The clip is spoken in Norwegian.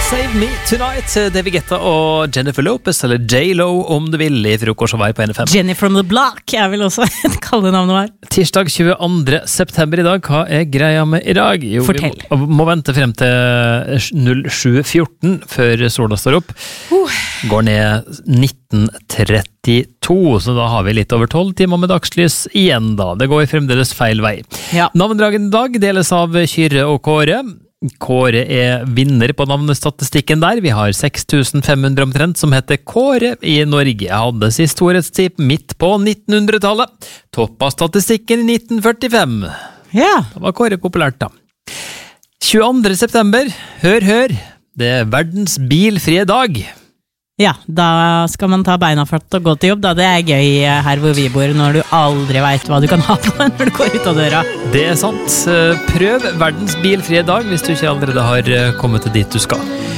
Save Me Tonight, David Guetta og Jennifer Lopez, eller J-Lo om du vil, i frokost og vei på NFM. Jenny from the block, jeg vil også kalle navnet her. Tirsdag 22. september i dag, hva er greia med i dag? Jo, Fortell. Vi må vente frem til 07.14 før sola står opp. Går ned 19.32, så da har vi litt over 12 timer med dagslys igjen da. Det går fremdeles feil vei. Ja. Navnedagen i dag deles av Kyrre og Kåre. Kåre er vinner på navnestatistikken der. Vi har 6500 omtrent som heter Kåre i Norge. Jeg hadde sist storhetstid midt på 1900-tallet. Toppa statistikken i 1945. Ja. Da var Kåre populært da. 22. september, hør, det er verdens bilfrie dag. Ja, da skal man ta beina først og gå til jobb. Da. Det er gøy her hvor vi bor, når du aldri vet hva du kan ha på når du går ut av døra. Det er sant. Prøv verdens bilfrie dag hvis du ikke allerede har kommet til dit du skal.